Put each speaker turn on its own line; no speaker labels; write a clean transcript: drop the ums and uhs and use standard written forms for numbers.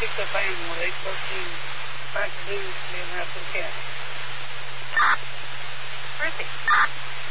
pick the family. They 13 back to do, and